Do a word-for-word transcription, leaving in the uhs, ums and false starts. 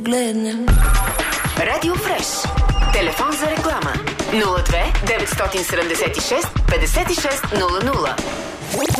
Гледнем. Радио Фреш. Телефон за реклама нула две деветстотин седемдесет и шест петдесет и шест нула нула.